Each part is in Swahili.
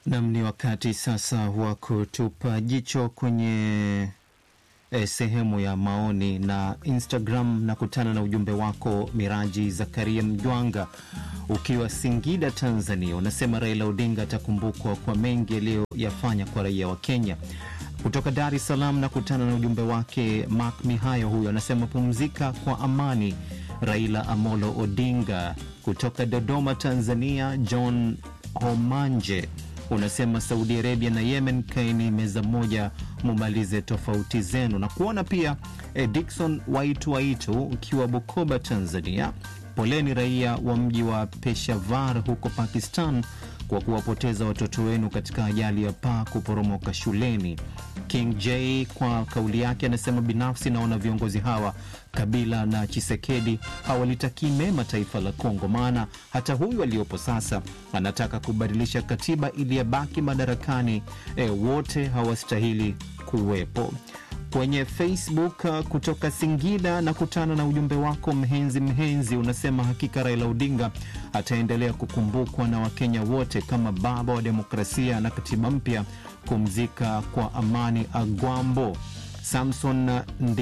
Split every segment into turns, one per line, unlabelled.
Nam, ni wakati sasa wa kutupa jicho kwenye sehemu ya maoni na Instagram. Na kutana na ujumbe wako Miraji Zakaria Mjwanga ukiwa Singida, Tanzania. Unasema Raila Odinga atakumbukwa kwa mengi aliyoyafanya kwa raia wa Kenya. Kutoka Dar es Salaam na kutana na ujumbe wake Mark Mihayo, huyo anasema pumzika kwa amani Raila Amolo Odinga. Kutoka Dodoma, Tanzania, John Homanje unasema Saudi Arabia na Yemen, kaini meza moja mumalize tofauti zenu. Na kuona pia Dickson Waitu ukiwa Bukoba, Tanzania. Poleni raia wa mji wa Peshawar huko Pakistan kwa kuwapoteza watoto wenu katika ajali ya paa kuporomoka shuleni. King J kwa kauli yake anasema binafsi naona viongozi hawa Kabila na Chisekedi hawalitaki mema taifa la Kongo, maana hata huyu aliyopo sasa anataka kubadilisha katiba ili yabaki madarakani. Wote hawastahili kuwepo. Kwenye Facebook kutoka Singida na kutana na ujumbe wako Mhenzi unasema hakika Raila Odinga ataendelea kukumbukwa na Wakenya wote kama baba wa demokrasia na katiba mpya. Kumzika kwa amani Agwambo. Samson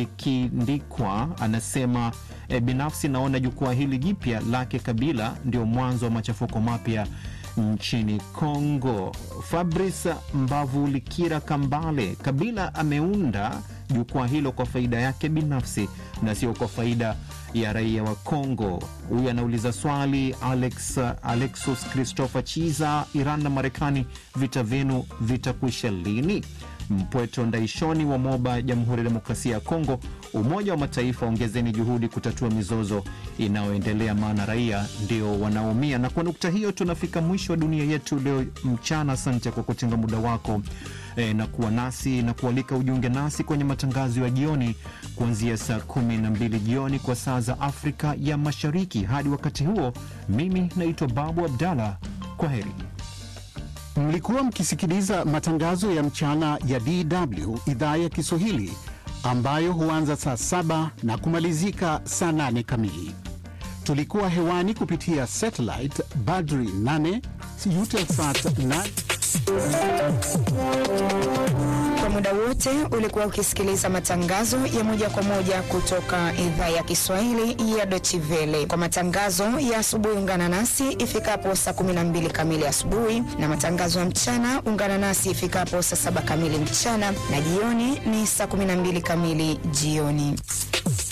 Ndikwa anasema binafsi naona jukwaa hili jipya lake Kabila ndio mwanzo wa machafuko mapya nchini Kongo. Fabrice Mbavulikira Kambale, Kabila ameunda jukwaa hilo kwa faida yake binafsi na sio kwa faida ya raia wa Kongo. Huyu anauliza swali Alexus Christopher Chiza, Iran na Marekani, vita vyenu vitakwisha lini? Mpweto Ndaishoni wa Moba, Jamhuri ya Demokrasia ya Kongo, Umoja wa Mataifa ongezeni juhudi kutatua mizozo inayoendelea, maana raia ndio wanaumia. Na kwa nukta hiyo tunafika mwisho wa dunia yetu leo mchana. Asante kwa kutenga muda wako na kuwa nasi na kualika ujiunge nasi kwenye matangazo ya jioni kuanzia saa 12 jioni kwa saa za Afrika ya Mashariki. Hadi wakati huo, mimi naitwa Babu Abdalla. Kwaheri.
Mlikuwa mkisikiliza matangazo ya mchana ya DW idhaa ya Kiswahili ambayo huanza saa 7 na kumalizika saa 8 kamili. Tulikuwa hewani kupitia satellite Badri 8, Eutelsat 8.
Kwa muda wote ulikuwa ukisikiliza matangazo ya moja kwa moja kutoka idhaa ya Kiswahili ya Deutsche Welle. Kwa matangazo ya asubuhi ungana nasi ifikapo saa 12 kamili asubuhi, na matangazo ya mchana ungana nasi ifikapo saa 7 kamili mchana, na jioni ni saa 12 kamili jioni.